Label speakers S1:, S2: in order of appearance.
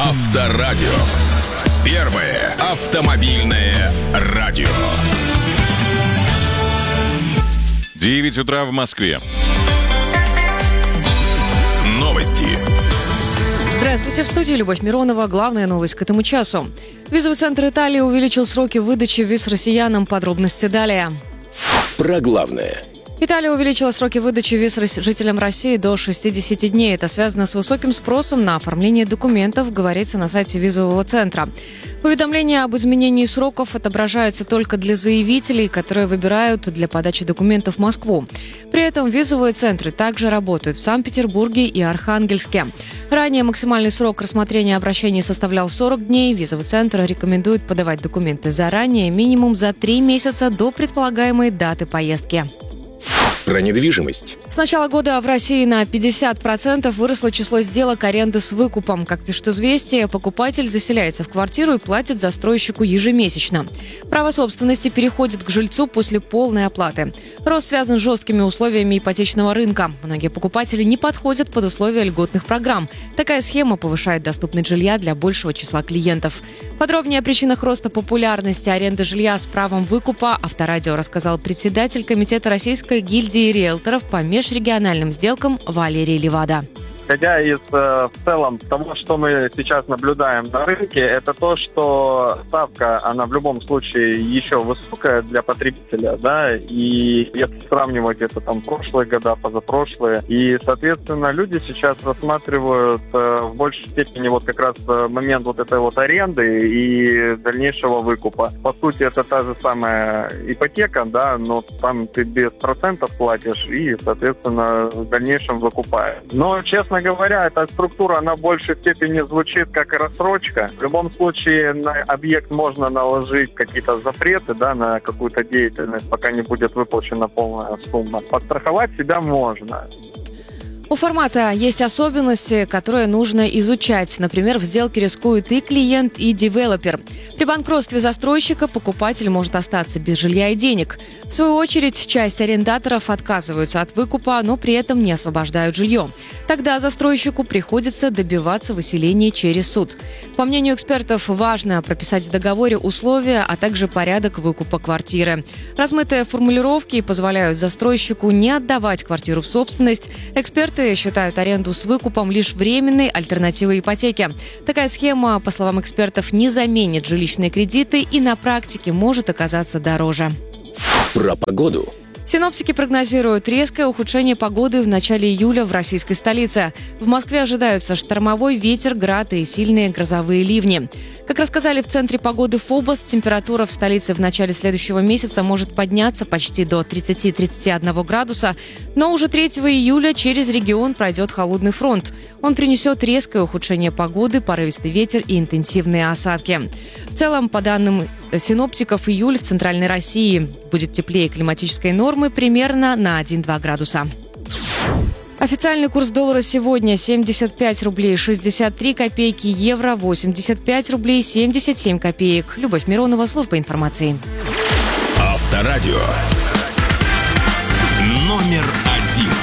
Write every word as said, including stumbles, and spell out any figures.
S1: Авторадио. Первое автомобильное радио.
S2: девять утра в Москве.
S1: Новости.
S3: Здравствуйте, в студии Любовь Миронова. Главная новость к этому часу. Визовый центр Италии увеличил сроки выдачи виз россиянам. Подробности далее.
S1: Про главное.
S3: Италия увеличила сроки выдачи виз жителям России до шестидесяти дней. Это связано с высоким спросом на оформление документов, говорится на сайте визового центра. Уведомления об изменении сроков отображаются только для заявителей, которые выбирают для подачи документов Москву. При этом визовые центры также работают в Санкт-Петербурге и Архангельске. Ранее максимальный срок рассмотрения обращений составлял сорок дней. Визовый центр рекомендует подавать документы заранее, минимум за три месяца до предполагаемой даты поездки.
S1: Про недвижимость.
S3: С начала года в России на пятьдесят процентов выросло число сделок аренды с выкупом. Как пишет «Известия», покупатель заселяется в квартиру и платит застройщику ежемесячно. Право собственности переходит к жильцу после полной оплаты. Рост связан с жесткими условиями ипотечного рынка. Многие покупатели не подходят под условия льготных программ. Такая схема повышает доступность жилья для большего числа клиентов. Подробнее о причинах роста популярности аренды жилья с правом выкупа Авторадио рассказал председатель комитета Российской гильдии риэлторов по межрегиональным сделкам Валерий Левада.
S4: Исходя из в целом того, что мы сейчас наблюдаем на рынке, это то, что ставка, она в любом случае еще высокая для потребителя, да, и если сравнивать это там прошлые года, позапрошлые, и, соответственно, люди сейчас рассматривают в большей степени вот как раз момент вот этой вот аренды и дальнейшего выкупа. По сути, это та же самая ипотека, да, но там ты без процентов платишь и, соответственно, в дальнейшем выкупаешь. Но, честно говоря, эта структура, она в большей степени звучит как рассрочка. В любом случае на объект можно наложить какие-то запреты, да, на какую-то деятельность, пока не будет выплачена полная сумма. Подстраховать себя можно.
S3: У формата есть особенности, которые нужно изучать. Например, в сделке рискует и клиент, и девелопер. При банкротстве застройщика покупатель может остаться без жилья и денег. В свою очередь, часть арендаторов отказываются от выкупа, но при этом не освобождают жилье. Тогда застройщику приходится добиваться выселения через суд. По мнению экспертов, важно прописать в договоре условия, а также порядок выкупа квартиры. Размытые формулировки позволяют застройщику не отдавать квартиру в собственность. Эксперты считают аренду с выкупом лишь временной альтернативой ипотеке. Такая схема, по словам экспертов, не заменит жилищные кредиты и на практике может оказаться дороже.
S1: Про погоду.
S3: Синоптики прогнозируют резкое ухудшение погоды в начале июля в российской столице. В Москве ожидаются штормовой ветер, град и сильные грозовые ливни. Как рассказали в Центре погоды ФОБОС, температура в столице в начале следующего месяца может подняться почти до тридцати-тридцати одного градуса, но уже третьего июля через регион пройдет холодный фронт. Он принесет резкое ухудшение погоды, порывистый ветер и интенсивные осадки. В целом, по данным синоптиков, июль в Центральной России будет теплее климатической нормы примерно на один-два градуса. Официальный курс доллара сегодня семьдесят пять рублей шестьдесят три копейки, евро восемьдесят пять рублей семьдесят семь копеек. Любовь Миронова, служба информации.
S1: Авторадио. Номер один.